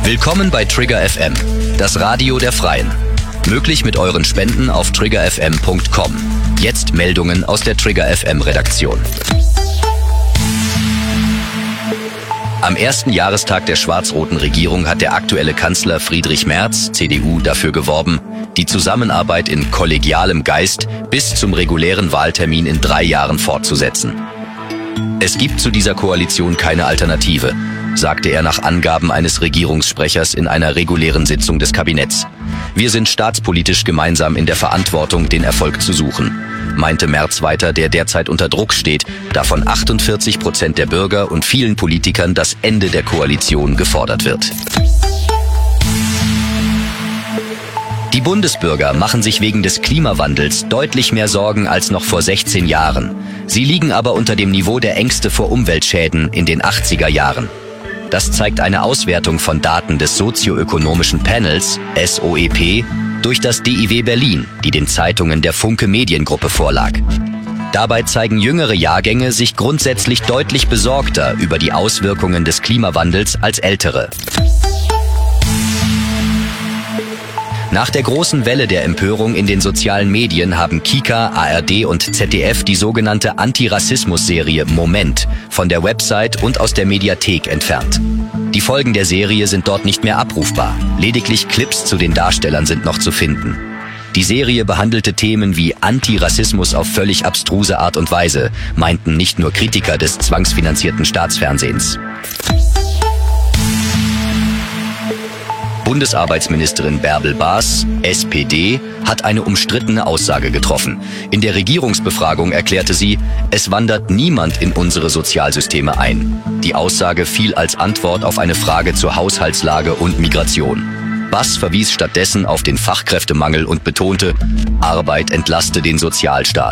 Willkommen bei Trigger FM, das Radio der Freien. Möglich mit euren Spenden auf triggerfm.com. Jetzt Meldungen aus der Trigger FM Redaktion. Am ersten Jahrestag der schwarz-roten Regierung hat der aktuelle Kanzler Friedrich Merz, CDU, dafür geworben, die Zusammenarbeit in kollegialem Geist bis zum regulären Wahltermin in 3 Jahren fortzusetzen. Es gibt zu dieser Koalition keine Alternative, sagte er nach Angaben eines Regierungssprechers in einer regulären Sitzung des Kabinetts. Wir sind staatspolitisch gemeinsam in der Verantwortung, den Erfolg zu suchen, meinte Merz weiter, der derzeit unter Druck steht, da von 48% der Bürger und vielen Politikern das Ende der Koalition gefordert wird. Die Bundesbürger machen sich wegen des Klimawandels deutlich mehr Sorgen als noch vor 16 Jahren. Sie liegen aber unter dem Niveau der Ängste vor Umweltschäden in den 80er Jahren. Das zeigt eine Auswertung von Daten des sozioökonomischen Panels, SOEP, durch das DIW Berlin, die den Zeitungen der Funke Mediengruppe vorlag. Dabei zeigen jüngere Jahrgänge sich grundsätzlich deutlich besorgter über die Auswirkungen des Klimawandels als ältere. Nach der großen Welle der Empörung in den sozialen Medien haben Kika, ARD und ZDF die sogenannte Antirassismus-Serie Moment von der Website und aus der Mediathek entfernt. Die Folgen der Serie sind dort nicht mehr abrufbar. Lediglich Clips zu den Darstellern sind noch zu finden. Die Serie behandelte Themen wie Antirassismus auf völlig abstruse Art und Weise, meinten nicht nur Kritiker des zwangsfinanzierten Staatsfernsehens. Bundesarbeitsministerin Bärbel Baas, SPD, hat eine umstrittene Aussage getroffen. In der Regierungsbefragung erklärte sie, es wandert niemand in unsere Sozialsysteme ein. Die Aussage fiel als Antwort auf eine Frage zur Haushaltslage und Migration. Baas verwies stattdessen auf den Fachkräftemangel und betonte, Arbeit entlaste den Sozialstaat.